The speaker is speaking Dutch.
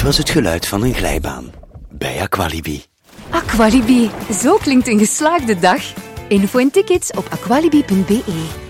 was het geluid van een glijbaan. Bij Aqualibi. Aqualibi, zo klinkt een geslaagde dag. Info en tickets op aqualibi.be.